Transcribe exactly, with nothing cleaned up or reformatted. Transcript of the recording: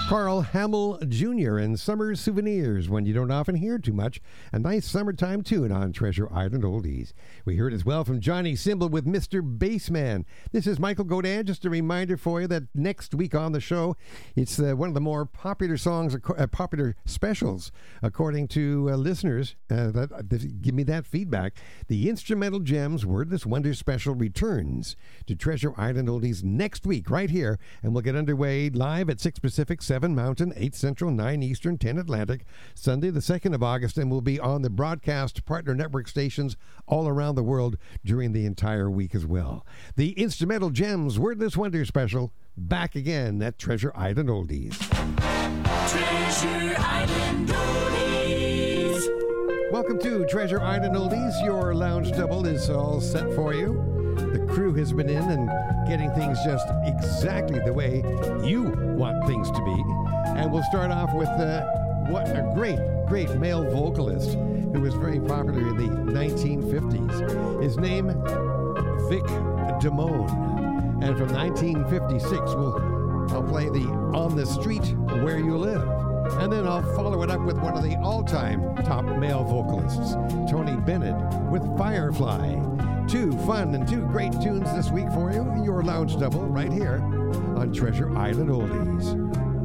Carl Hamill Junior and Summer Souvenirs, one you don't often hear too much. A nice summertime tune on Treasure Island Oldies. We heard as well from Johnny Symbol with Mister Bassman. This is Michael Godin. Just a reminder for you that next week on the show, it's uh, one of the more popular songs, uh, popular specials, according to uh, listeners uh, that uh, give me that feedback. The Instrumental Gems Wordless Wonder Special returns to Treasure Island Oldies next week, right here, and we'll get underway live at six Pacific, seven Mountain, eight Central, nine Eastern, ten Atlantic, Sunday the second of August, and we'll be on the broadcast partner network stations all around the world during the entire week as well. The Instrumental Gems Wordless Wonder Special, back again at Treasure Island Oldies. Treasure Island Oldies. Welcome to Treasure Island Oldies. Your lounge double is all set for you. The crew has been in and getting things just exactly the way you want things to be. And we'll start off with uh, what a great, great male vocalist who was very popular in the nineteen fifties. His name, Vic Damone. And from nineteen fifty-six, we'll, I'll play the On the Street Where You Live. And then I'll follow it up with one of the all-time top male vocalists, Tony Bennett, with Firefly. Two fun and two great tunes this week for you. Your lounge double right here on Treasure Island Oldies.